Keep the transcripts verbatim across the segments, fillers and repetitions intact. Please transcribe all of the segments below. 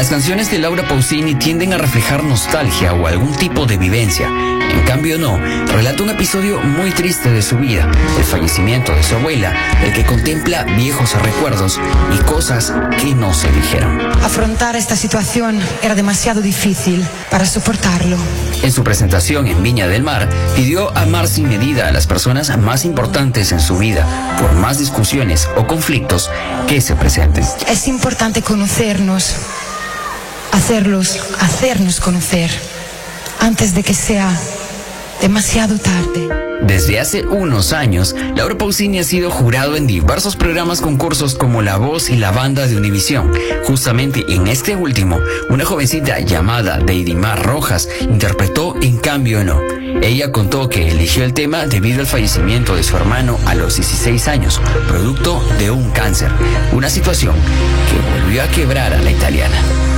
Las canciones de Laura Pausini tienden a reflejar nostalgia o algún tipo de vivencia. En cambio no, relata un episodio muy triste de su vida, el fallecimiento de su abuela, el que contempla viejos recuerdos y cosas que no se dijeron. Afrontar esta situación era demasiado difícil para soportarlo. En su presentación en Viña del Mar, pidió amar sin medida a las personas más importantes en su vida, por más discusiones o conflictos que se presenten. Es importante conocernos, hacerlos, hacernos conocer, antes de que sea demasiado tarde. Desde hace unos años, Laura Pausini ha sido jurado en diversos programas concursos como La Voz y La Banda de Univisión. Justamente en este último, una jovencita llamada Deidimar Rojas interpretó En cambio no. Ella contó que eligió el tema debido al fallecimiento de su hermano a los dieciséis años, producto de un cáncer, una situación que volvió a quebrar a la italiana.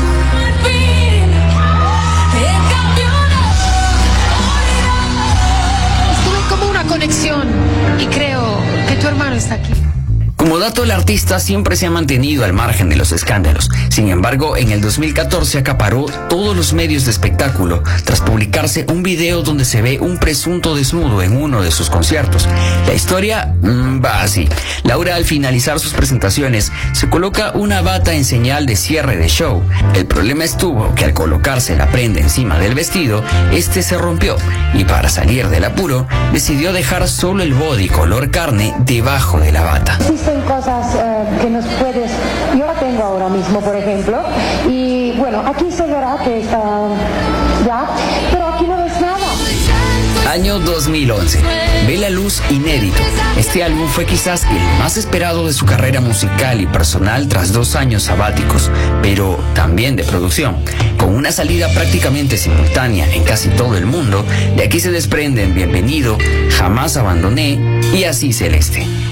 Conexión y creo que tu hermano está aquí. Como dato, el artista siempre se ha mantenido al margen de los escándalos. Sin embargo, en el dos mil catorce acaparó todos los medios de espectáculo tras publicarse un video donde se ve un presunto desnudo en uno de sus conciertos. La historia mmm, va así. Laura, al finalizar sus presentaciones, se coloca una bata en señal de cierre de show. El problema estuvo que al colocarse la prenda encima del vestido, este se rompió y para salir del apuro, decidió dejar solo el body color carne debajo de la bata. Existen cosas eh, que nos puedes, yo la tengo ahora mismo por ejemplo, y bueno, aquí se verá que está ya, pero aquí no ves nada. Año dos mil once, ve la luz Inédito. Este álbum fue quizás el más esperado de su carrera musical y personal tras dos años sabáticos, pero también de producción. Con una salida prácticamente simultánea en casi todo el mundo, de aquí se desprenden Bienvenido, Jamás Abandoné y Así Celeste.